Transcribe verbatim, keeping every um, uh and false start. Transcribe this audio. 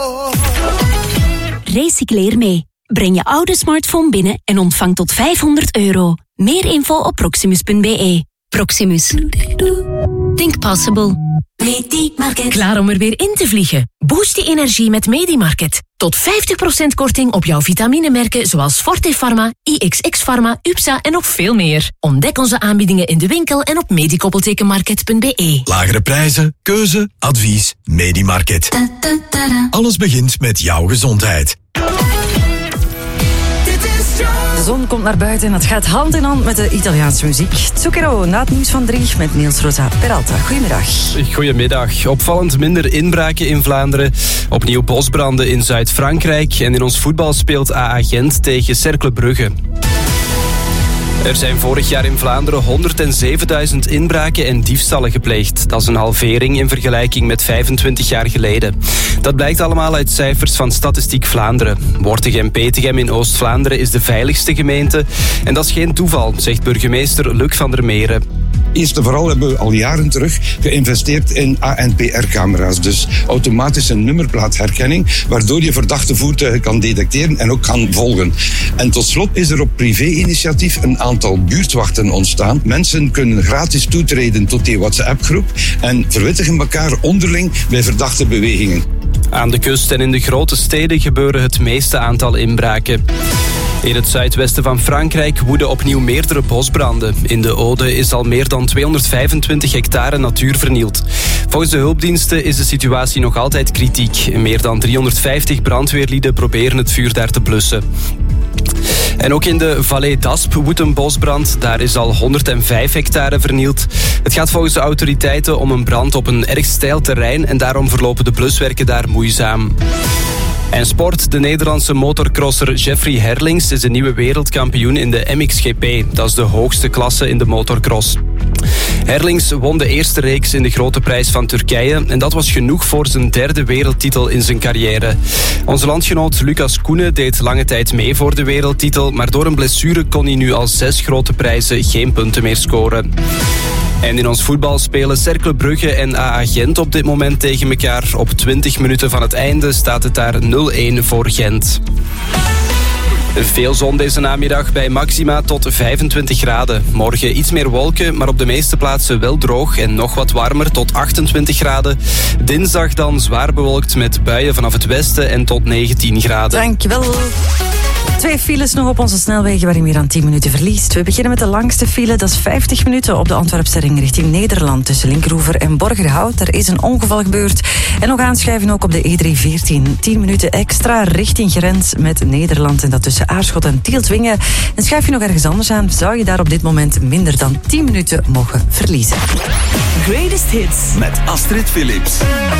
Recycleer mee. Breng je oude smartphone binnen en ontvang tot vijfhonderd euro. Meer info op proximus punt b e. Proximus. Think possible. Medimarket. Klaar om er weer in te vliegen? Boost je energie met Medimarket. Tot vijftig procent korting op jouw vitaminemerken zoals Forte Pharma, I X X Pharma, U P S A en nog veel meer. Ontdek onze aanbiedingen in de winkel en op medikoppeltekenmarket punt b e. Lagere prijzen, keuze, advies, Medimarket. Da, da, da, da. Alles begint met jouw gezondheid. De zon komt naar buiten en het gaat hand in hand met de Italiaanse muziek. Zucchero, na het nieuws van drie met Niels Rosa Peralta. Goedemiddag. Goedemiddag. Opvallend minder inbraken in Vlaanderen. Opnieuw bosbranden in Zuid-Frankrijk. En in ons voetbal speelt A A Gent tegen Cercle Brugge. Er zijn vorig jaar in Vlaanderen honderdzevenduizend inbraken en diefstallen gepleegd. Dat is een halvering in vergelijking met vijfentwintig jaar geleden. Dat blijkt allemaal uit cijfers van Statistiek Vlaanderen. Wortegem-Petegem in Oost-Vlaanderen is de veiligste gemeente. En dat is geen toeval, zegt burgemeester Luc van der Meren. Eerst en vooral hebben we al jaren terug geïnvesteerd in A N P R-camera's. Dus automatische nummerplaatherkenning, waardoor je verdachte voertuigen kan detecteren en ook kan volgen. En tot slot is er op privé-initiatief een aantal buurtwachten ontstaan. Mensen kunnen gratis toetreden tot die WhatsApp-groep en verwittigen elkaar onderling bij verdachte bewegingen. Aan de kust en in de grote steden gebeuren het meeste aantal inbraken. In het zuidwesten van Frankrijk woeden opnieuw meerdere bosbranden. In de Aude is al meer dan tweehonderdvijfentwintig hectare natuur vernield. Volgens de hulpdiensten is de situatie nog altijd kritiek. Meer dan driehonderdvijftig brandweerlieden proberen het vuur daar te blussen. En ook in de Vallée d'Aspe woedt een bosbrand. Daar is al honderdvijf hectare vernield. Het gaat volgens de autoriteiten om een brand op een erg steil terrein en daarom verlopen de bluswerken daar moeizaam. En sport. De Nederlandse motorcrosser Jeffrey Herlings is de nieuwe wereldkampioen in de M X G P. Dat is de hoogste klasse in de motorcross. Herlings won de eerste reeks in de Grote Prijs van Turkije en dat was genoeg voor zijn derde wereldtitel in zijn carrière. Onze landgenoot Lucas Koenen deed lange tijd mee voor de wereldtitel, maar door een blessure kon hij nu al zes grote prijzen geen punten meer scoren. En in ons voetbal spelen Cercle Brugge en A A Gent op dit moment tegen elkaar. Op twintig minuten van het einde staat het daar nul-een voor Gent. Veel zon deze namiddag bij maxima tot vijfentwintig graden. Morgen iets meer wolken, maar op de meeste plaatsen wel droog en nog wat warmer tot achtentwintig graden. Dinsdag dan zwaar bewolkt met buien vanaf het westen en tot negentien graden. Dankjewel. Twee files nog op onze snelwegen waar je meer dan tien minuten verliest. We beginnen met de langste file, dat is vijftig minuten op de Antwerpse ring richting Nederland. Tussen Linkeroever en Borgerhout. Er is een ongeval gebeurd. En nog aanschuiven ook op de E driehonderdveertien. tien minuten extra richting grens met Nederland. En dat tussen Aarschot en Tieltwingen. En schuif je nog ergens anders aan, zou je daar op dit moment minder dan tien minuten mogen verliezen. Greatest Hits met Astrid Philips.